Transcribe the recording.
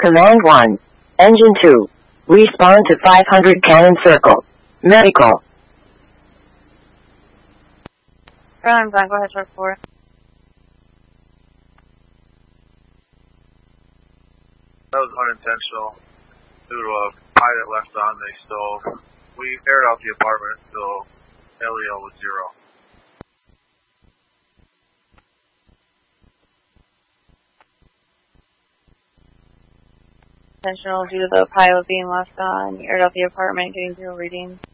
Command 1. Engine 2. Respawn to 500 Cannon Circle. Medical. I'm done. Go ahead, Shark 4. That was unintentional. Due to a pilot left on the stove. We aired out the apartment, so LEO was 0. Intentional due to the pilot being left on. You aired out the apartment, getting 0 readings.